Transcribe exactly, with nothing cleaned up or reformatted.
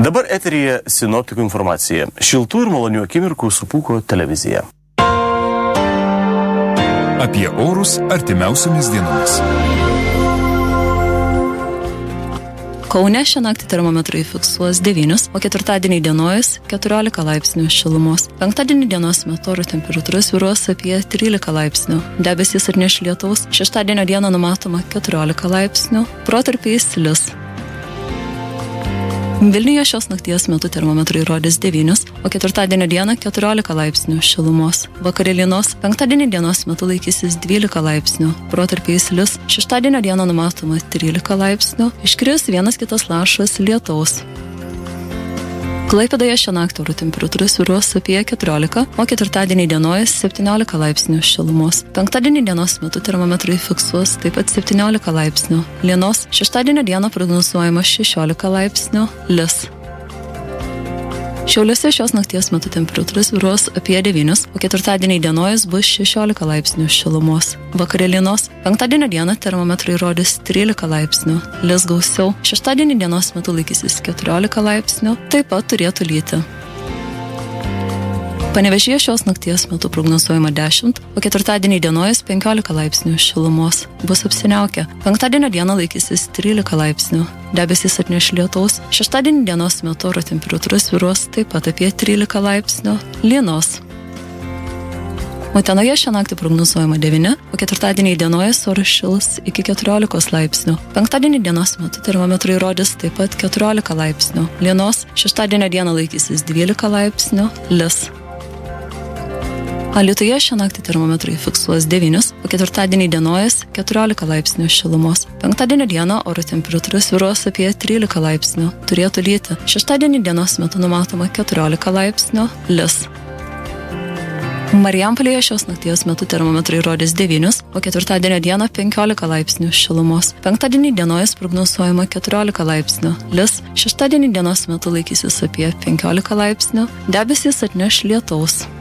Dabar eteryje sinoptikų informacija. Šiltų ir malonių akimirkų su Pūko televizija. Apie orus artimiausiomis dienomis. Kaune šią naktį termometrai fiksuos devynis, o ketvirtadienį dienojus keturiolika laipsnių šilumos. Penktadienį dienos metu oro temperatūra svyruos apie trylika laipsnių. Debesys atneš lietaus. Šeštadienio dieną numatoma keturiolika laipsnių. Protarpiais lis. Vilniuje šios nakties metu termometrai rodys devynis, o ketvirtadienio dieną keturiolika laipsnių šilumos. Vakare lynos, penktadienį dienos metu laikysis dvylika laipsnių. Protarpiais lis. Šeštadienio dieną numatoma trylika laipsnių. Iškris vienas kitas lašas lietaus. Klaipėdoje šią naktį oro temperatūra svyruos apie keturiolika, o ketvirtadienį dienojus septyniolika laipsnių šilumos. Penktadienį dienos metu termometrai fiksuos taip pat septyniolika laipsnių. Lienos šeštadienio dieną prognozuojama šešiolika laipsnių lis. Šiauliuose šios nakties metu temperatūra svyruos apie devynis, o ketvirtadienį dienojus bus šešiolika laipsnių šilumos. Vakare lynos, penktadienio dieną termometrai rodys trylika laipsnių, lis gausiau. Šeštadienį dienos metu laikysis keturiolika laipsnių, taip pat turėtų lyti. Panevėžyje šios nakties metu prognozuojama dešimt, o ketvirtadienį dienojus penkiolika laipsnių šilumos. Bus apsiniaukę. Penktadienio dieną laikysis trylika laipsnių. Debesys atneš lietaus. Šeštadienį dienos metu oro temperatūra svyruos taip pat apie trylika laipsnių. Lynos. Utenoje šią naktį prognozuojama devyni, o ketvirtadienį dienojus oras šils iki keturiolikos laipsnių. Penktadienį dienos metu termometrai rodys taip pat keturiolika laipsnių. Lynos. Šeštadienio dieną laikysis dvylika laipsnių. Lis. Alytuje šią naktį termometrai fiksuos devynis, o ketvirtadienį dienojus keturiolika laipsnių šilumos. Penktadienio dieną oro temperatūra svyruos apie trylika laipsnių. Turėtų lyti. Šeštadienį dienos metu numatoma keturiolika laipsnių. Lis. Marijampolėje šios nakties metu termometrai rodys devynis, o ketvirtadienio dieną penkiolika laipsnių šilumos. Penktadienį dienojus prognozuojama keturiolika laipsnių. Lis. Šeštadienį dienos metu laikysis apie penkiolika laipsnių. Debesys atneš lietaus.